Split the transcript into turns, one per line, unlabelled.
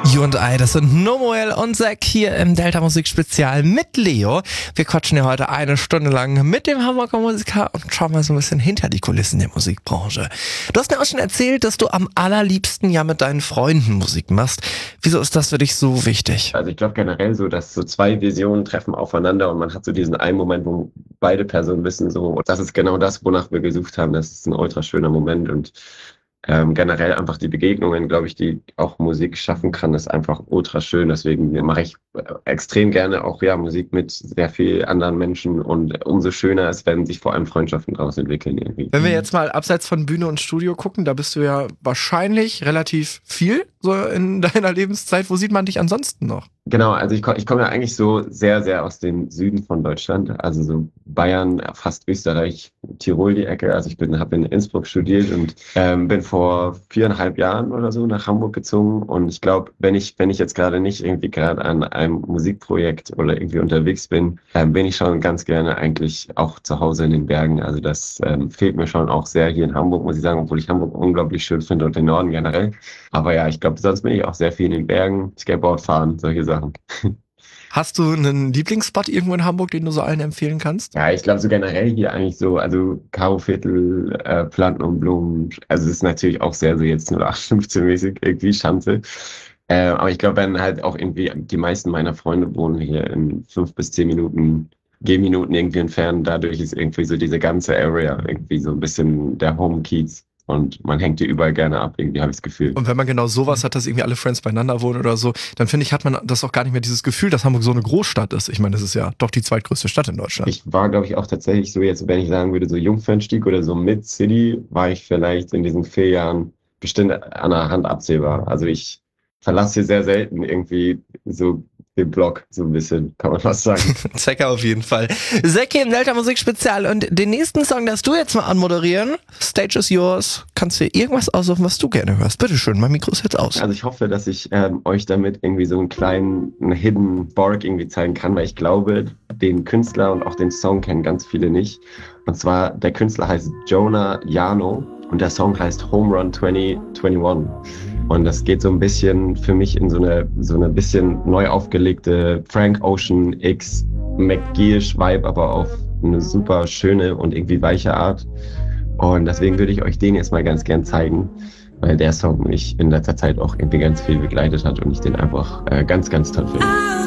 You and I, das sind Nomuel und Zack hier im Delta Musik Spezial mit Leo. Wir quatschen ja heute eine Stunde lang mit dem Hamburger Musiker und schauen mal so ein bisschen hinter die Kulissen der Musikbranche. Du hast mir auch schon erzählt, dass du am allerliebsten ja mit deinen Freunden Musik machst. Wieso ist das für dich so wichtig?
Also ich glaube generell so, dass so zwei Visionen treffen aufeinander und man hat so diesen einen Moment, wo beide Personen wissen, so, das ist genau das, wonach wir gesucht haben. Das ist ein ultra schöner Moment und generell einfach die Begegnungen, glaube ich, die auch Musik schaffen kann, ist einfach ultra schön. Deswegen mache ich extrem gerne auch Musik mit sehr vielen anderen Menschen und umso schöner ist, wenn sich vor allem Freundschaften daraus entwickeln irgendwie.
Wenn wir jetzt mal abseits von Bühne und Studio gucken, da bist du ja wahrscheinlich relativ viel so in deiner Lebenszeit. Wo sieht man dich ansonsten noch?
Genau, also ich komme ja eigentlich so sehr, sehr aus dem Süden von Deutschland, also so Bayern, fast Österreich, Tirol die Ecke. Also ich habe in Innsbruck studiert und bin vor 4,5 Jahren oder so nach Hamburg gezogen. Und ich glaube, wenn ich jetzt gerade nicht irgendwie gerade an einem Musikprojekt oder irgendwie unterwegs bin, bin ich schon ganz gerne eigentlich auch zu Hause in den Bergen. Also das fehlt mir schon auch sehr hier in Hamburg, muss ich sagen, obwohl ich Hamburg unglaublich schön finde und den Norden generell. Aber ja, ich glaube, sonst bin ich auch sehr viel in den Bergen, Skateboard fahren, solche Sachen.
Hast du einen Lieblingsspot irgendwo in Hamburg, den du so allen empfehlen kannst?
Ja, ich glaube so generell hier eigentlich so, also Karoviertel, Planten und Blumen, also es ist natürlich auch sehr so jetzt 0815-mäßig irgendwie Schanze. Aber ich glaube, wenn halt auch irgendwie die meisten meiner Freunde wohnen hier in 5 bis 10 Minuten, Gehminuten irgendwie entfernt, dadurch ist irgendwie so diese ganze Area irgendwie so ein bisschen der Home-Kiez. Und man hängt hier überall gerne ab, irgendwie habe ich das Gefühl.
Und wenn man genau sowas hat, dass irgendwie alle Friends beieinander wohnen oder so, dann finde ich, hat man das auch gar nicht mehr dieses Gefühl, dass Hamburg so eine Großstadt ist. Ich meine, das ist ja doch die zweitgrößte Stadt in Deutschland.
Ich war, glaube ich, auch tatsächlich so jetzt, wenn ich sagen würde, so Jungfernstieg oder so Mid-City, war ich vielleicht in diesen 4 Jahren bestimmt an der Hand absehbar. Also ich verlasse hier sehr selten irgendwie so den Blog, so ein bisschen, kann man fast sagen.
Zecker auf jeden Fall. Zack hier im Delta Musik Spezial und den nächsten Song darfst du jetzt mal anmoderieren. Stage is yours. Kannst du dir irgendwas aussuchen, was du gerne hörst? Bitteschön, mein Mikro ist jetzt aus.
Also ich hoffe, dass ich euch damit irgendwie so einen kleinen Hidden Borg irgendwie zeigen kann, weil ich glaube, den Künstler und auch den Song kennen ganz viele nicht. Und zwar, der Künstler heißt Jonah Yano und der Song heißt Home Run 2021. Und das geht so ein bisschen für mich in so eine bisschen neu aufgelegte Frank Ocean X McGeesh Vibe, aber auf eine super schöne und irgendwie weiche Art. Und deswegen würde ich euch den jetzt mal ganz gern zeigen, weil der Song mich in letzter Zeit auch irgendwie ganz viel begleitet hat und ich den einfach ganz, ganz toll finde.